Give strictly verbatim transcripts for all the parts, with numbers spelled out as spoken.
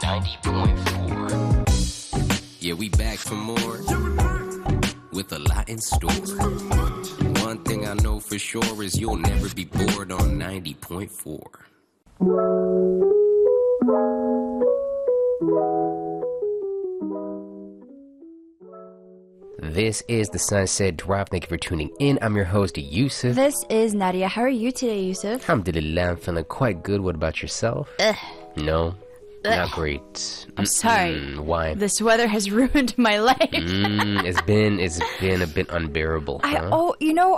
ninety point four. Yeah, we back for more with a lot in store. One thing I know for sure is you'll never be bored on ninety point four. This is the Sunset Drop. Thank you for tuning in. I'm your host, Yusuf. This is Nadia. How are you today, Yusuf? Alhamdulillah, I'm feeling quite good. What about yourself? Ugh. No? Ugh. Not great. I'm sorry. Mm, why? This weather has ruined my life. mm, it's been it's been a bit unbearable. I Huh? oh, you know,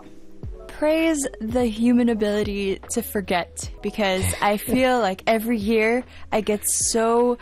praise the human ability to forget, because I feel like every year I get so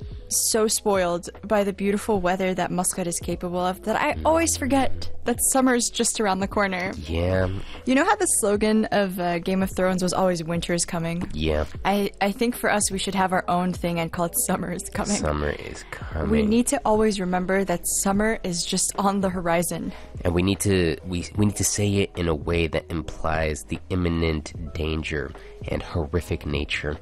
so spoiled by the beautiful weather that Muscat is capable of that I always forget that summer's just around the corner. Yeah, You know how the slogan of uh, Game of Thrones was always "Winter is coming"? yeah. I, I think for us we should have our own thing and call it "Summer is coming." Summer is coming. We need to always remember that summer is just on the horizon. and we need to we we need to say it in a way that implies the imminent danger and horrific nature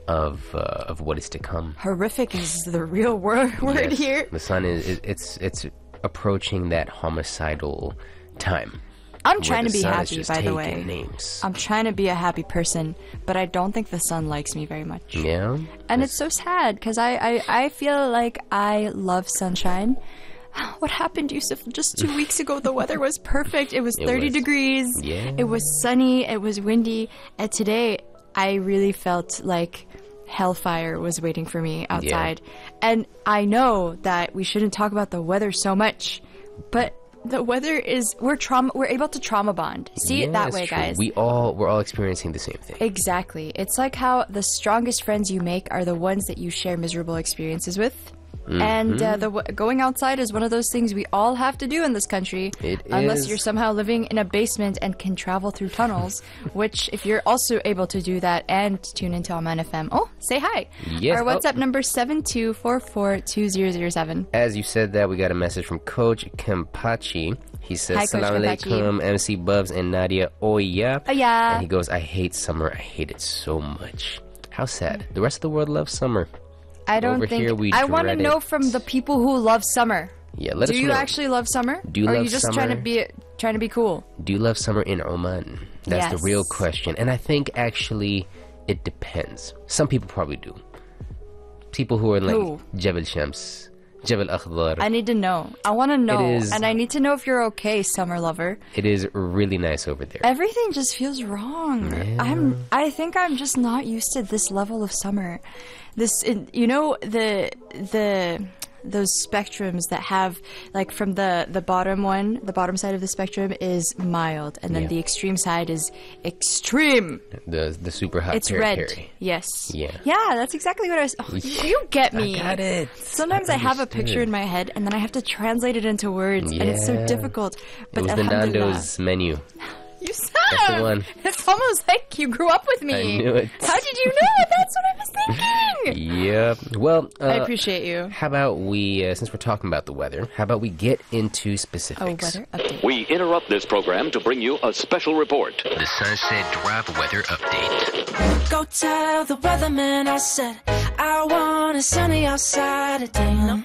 of uh, of what is to come. Horrific is the real word, word Yes, here. the sun is, is it's it's approaching that homicidal time. I'm where trying the to be sun is happy, just by the taking way. names. I'm trying to be a happy person, but I don't think the sun likes me very much. Yeah, And it's so sad, because I, I, I feel like I love sunshine. What happened, Yusuf? Just two weeks ago, the weather was perfect. It was It thirty was- degrees. Yeah. It was sunny. It was windy. And today, I really felt like hellfire was waiting for me outside. And I know that we shouldn't talk about the weather so much, but the weather is we're trauma we're able to trauma bond. See yeah, it that it's way, true. guys. We all we're all experiencing the same thing. Exactly. It's like how the strongest friends you make are the ones that you share miserable experiences with. And uh, the w- going outside is one of those things we all have to do in this country. It unless is. you're somehow living in a basement and can travel through tunnels, which if you're also able to do that and tune into Oman F M, oh, say hi. Yes. Our Oh. WhatsApp number seven two four four two zero zero seven. As you said that, we got a message from Coach Kempachi. He says, Hi, Coach Salam Kempachi. alaikum, M C Bubs and Nadia. Oh, yeah. Oh, yeah. And he goes, I hate summer. I hate it so much. How sad. The rest of the world loves summer. I don't Over think here, we I want to dread know it. from the people who love summer. Yeah, let Do us you know. actually love summer? Do you or are love you just trying to summer? be trying to be cool? Do you love summer in Oman? That's the Yes. real question. And I think actually it depends. Some people probably do. People who are like Who? Jebel Shams, Jebel Akhdar. I need to know. I want to know. is- And I need to know if you're okay, summer lover. It is really nice over there. Everything just feels wrong. I'm I think I'm just not used to this level of summer. This you know the the those spectrums that have like from the the bottom one, the bottom side of the spectrum is mild, and then Yeah. the extreme side is extreme. The the super hot It's peri red. peri. Yes. Yeah. Yeah, that's exactly what I was. Oh, you get me. I got it. Sometimes I, have a understood. picture in my head, and then I have to translate it into words, and it's so Yeah. difficult. But It was the alhamdulillah. Nando's menu. You said That's the one. It's almost like you grew up with me. I knew it. How did you know? That's what I was thinking. Yep. Well, uh, I appreciate you. how about we, uh, since we're talking about the weather, how about we get into Oh, specifics? weather update. We interrupt this program to bring you a special report. The Sunset Drop weather update. Go tell the weatherman I said I want it sunny outside today. No.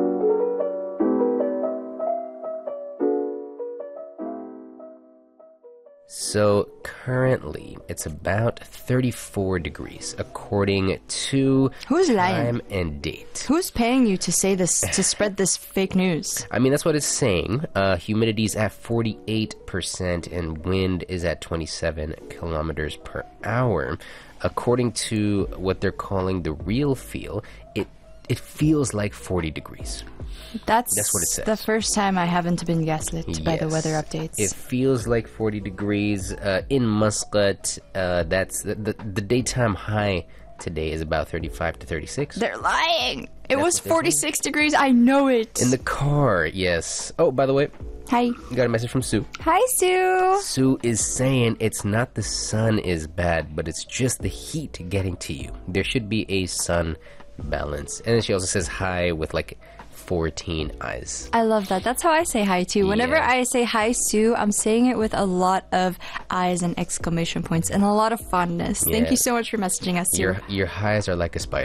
So currently, it's about thirty-four degrees, according to Who's lying? time and date. Who's paying you to say this, to spread this fake news? I mean, that's what it's saying. Uh, humidity's at forty-eight percent and wind is at twenty-seven kilometers per hour. According to what they're calling the real feel, it it feels like forty degrees. That's, That's what it says. the first time I haven't been gaslit by the Yes. weather updates. It feels like forty degrees. Uh, in Muscat, uh, that's the, the, the daytime high today is about thirty-five to thirty-six. They're lying. It That's was what they say. forty-six degrees. I know it. In the car, yes. Oh, by the way, Hi. we got a message from Sue. Hi, Sue. Sue is saying it's not the sun is bad, but it's just the heat getting to you. There should be a sun balance. And then she also says hi with like fourteen eyes. I love that. That's how I say hi too. Whenever Yeah. I say hi, Sue, I'm saying it with a lot of eyes and exclamation points and a lot of fondness. Thank Yeah. you so much for messaging us, Sue. Your your highs are like a spider.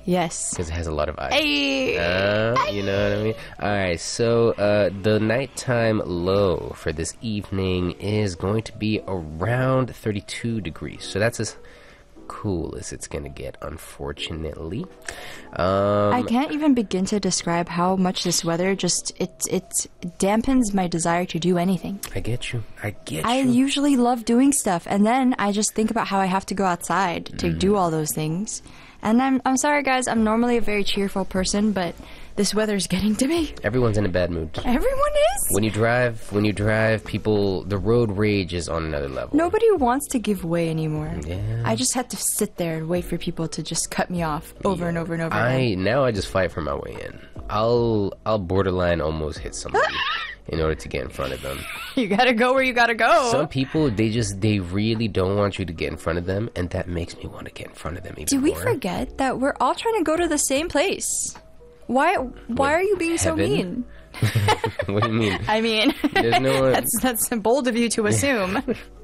Yes. because it has a lot of ice. Hey. Uh, you know what I mean? Alright, so uh, the nighttime low for this evening is going to be around thirty-two degrees. So that's as cool as it's going to get, unfortunately. Um, I can't even begin to describe how much this weather just it it dampens my desire to do anything. I get you. I get I you. usually love doing stuff, and then I just think about how I have to go outside to Mm. do all those things. And I'm I'm sorry, guys. I'm normally a very cheerful person, but this weather's getting to me. Everyone's in a bad mood. Everyone is. When you drive, when you drive, people, the road rage is on another level. Nobody wants to give way anymore. Yeah. I just had to sit there and wait for people to just cut me off over and over and over again. I now I just fight for my way in. I'll I'll borderline almost hit somebody in order to get in front of them. You gotta go where you gotta go. Some people they just they really don't want you to get in front of them, and that makes me want to get in front of them even Do we more. forget that we're all trying to go to the same place? Why why What, are you being so heaven? mean? What do you mean? I mean, There's no one- that's that's bold of you to assume.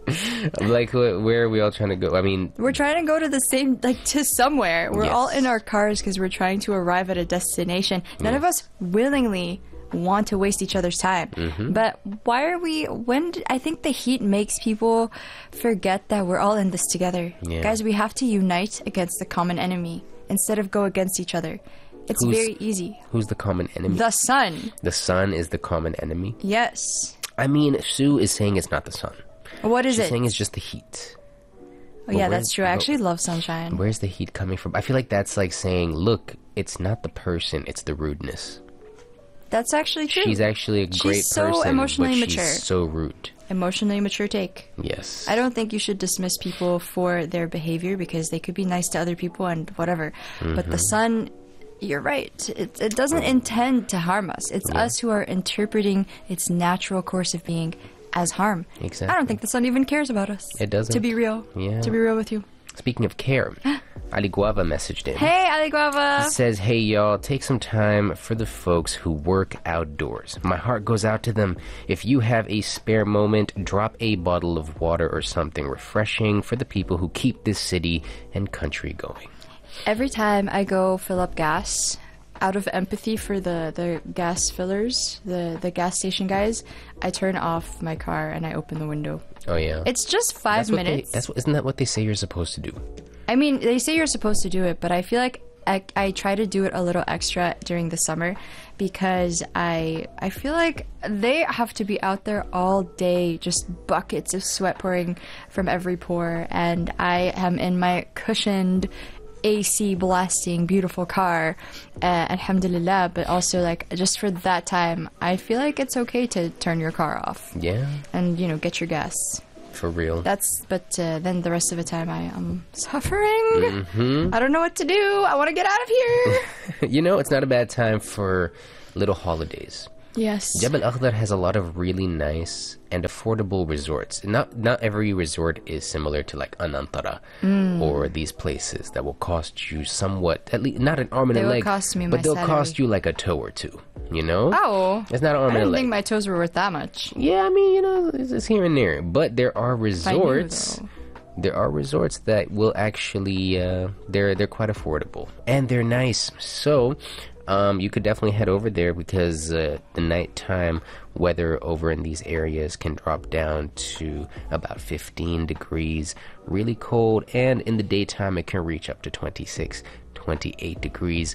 Like wh- where are we all trying to go? I mean, We're trying to go to the same, like, to somewhere. We're all Yes. in our cars because we're trying to arrive at a destination. None of us willingly want to waste each other's time. Mm-hmm. But why are we, when, d- I think the heat makes people forget that we're all in this together. Yeah. Guys, we have to unite against the common enemy instead of go against each other. It's Who's- very easy. who's the common enemy? The sun. The sun is the common enemy. Yes. I mean, Sue is saying it's not the sun. What is She's it? saying it's just the heat. Oh, yeah, But that's where's- true. I but- actually love sunshine. Where's the heat coming from? I feel like that's like saying, look, it's not the person, it's the rudeness. That's actually true. She's actually a She's great so person, emotionally but mature. she's so rude. Emotionally mature take. Yes. I don't think you should dismiss people for their behavior because they could be nice to other people and whatever. But the sun, you're right. It, it doesn't intend to harm us. It's us who are interpreting its natural course of being as harm. Exactly. I don't think the sun even cares about us. It doesn't. To be real. Yeah. To be real with you. Speaking of care, Ali Guava messaged in. Hey, Ali Guava. It says, hey y'all, take some time for the folks who work outdoors. My heart goes out to them. If you have a spare moment, drop a bottle of water or something refreshing for the people who keep this city and country going. Every time I go fill up gas, out of empathy for the, the gas fillers, the, the gas station guys, I turn off my car and I open the window. Oh yeah. It's just five that's what minutes. They, that's what, isn't that what they say you're supposed to do? I mean, they say you're supposed to do it, but I feel like I, I try to do it a little extra during the summer because I I feel like they have to be out there all day, just buckets of sweat pouring from every pore, and I am in my cushioned A C blasting beautiful car, uh, alhamdulillah, but also like just for that time I feel like it's okay to turn your car off Yeah, and, you know, get your gas. for real. That's, but uh, then the rest of the time I am suffering. I don't know what to do. I want to get out of here. You know, it's not a bad time for little holidays. Yes. Jabal Akhdar has a lot of really nice and affordable resorts. Not not every resort is similar to like Anantara Mm. or these places that will cost you somewhat, at least not an arm and They a will leg, cost me my but they'll salary. cost you like a toe or two. You know? Oh. It's not an arm I and a didn't leg. think my toes were worth that much. Yeah, I mean, you know, it's, it's here and there. But there are I knew, resorts. though. There are resorts that will actually uh, they're they're quite affordable and they're nice. So um, you could definitely head over there because uh, the nighttime weather over in these areas can drop down to about fifteen degrees, really cold, and in the daytime it can reach up to twenty-six, twenty-eight degrees.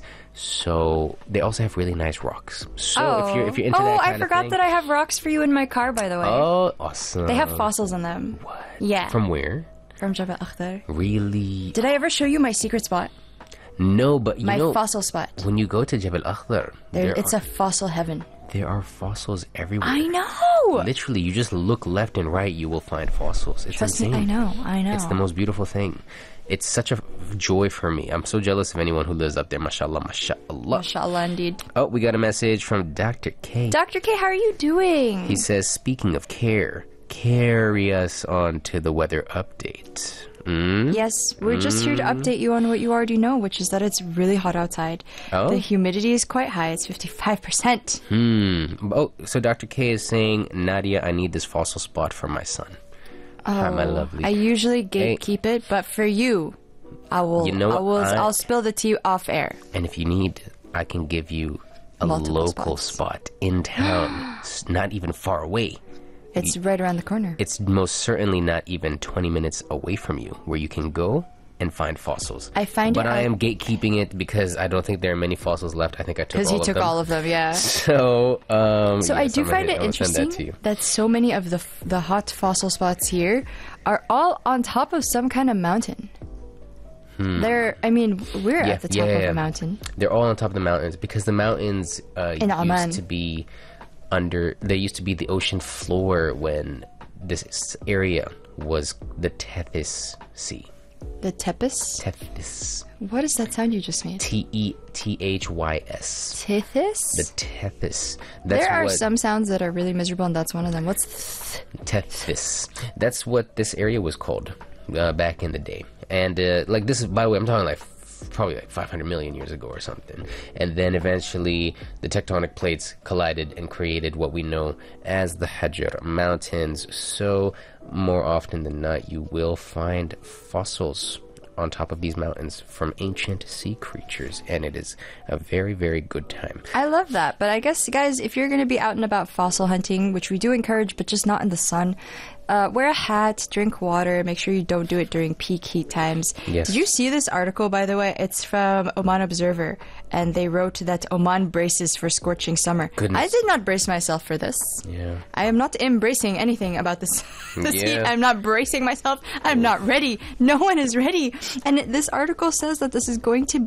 So they also have really nice rocks. So oh, if you're if you're into oh that I kind forgot of thing, that I have rocks for you in my car, by the way. oh, awesome! They have fossils in them. What? Yeah. From where? From Jabal Akhdar. Really? Did I ever show you my secret spot? No, but you My know, fossil spot. when you go to Jabal Akhdar, There, there, it's are, a fossil heaven. there are fossils everywhere. I know. Literally, you just look left and right, you will find fossils. It's Trust insane. me, I know. I know. It's the most beautiful thing. It's such a joy for me. I'm so jealous of anyone who lives up there. Mashallah, mashallah. Mashallah, indeed. Oh, we got a message from Doctor K. Doctor K, how are you doing? He says, speaking of care, carry us on to the weather update. Mm? Yes, we're just here to update you on what you already know, which is that it's really hot outside. Oh? The humidity is quite high. It's fifty-five percent. Hmm. Oh, so Doctor K is saying, Nadia, I need this fossil spot for my son. Hi, my lovely. I usually gatekeep it, but for you, I will. You know I will. I- I'll spill the tea off air. And if you need, I can give you a Multiple local spots. spot in town. It's not even far away. It's right around the corner. It's most certainly not even twenty minutes away from you, where you can go and find fossils. I find but it I out- am gatekeeping it because I don't think there are many fossils left. I think I took Because all you of took them. all of them, yeah. So, um, So I yes, do I'm gonna- find it I'm gonna send interesting that to you. that so many of the f- the hot fossil spots here are all on top of some kind of mountain. They're, I mean, we're Hmm. Yeah, at the top yeah, of yeah. a mountain. They're all on top of the mountains because the mountains uh, In Oman. used to be under. There used to be the ocean floor when this area was the Tethys Sea. The Tethys? Tethys. What is that sound you just made? T E T H Y S. Tethys? The Tethys. That's There are what, some sounds that are really miserable, and that's one of them. What's th- Tethys. That's what this area was called uh, back in the day. And uh, like this is, by the way, I'm talking like f- probably like five hundred million years ago or something. And then eventually the tectonic plates collided and created what we know as the Hajar Mountains. So more often than not, you will find fossils on top of these mountains from ancient sea creatures, and it is a very, very good time. I love that, but I guess, guys, if you're going to be out and about fossil hunting, which we do encourage, but just not in the sun, uh, wear a hat, drink water, make sure you don't do it during peak heat times. Yes. Did you see this article, by the way? It's from Oman Observer, and they wrote that Oman braces for scorching summer. Goodness. I did not brace myself for this. Yeah. I am not embracing anything about this, this Yeah. heat. I'm not bracing myself. I'm not ready. No one is ready. And it- this article says that this is going to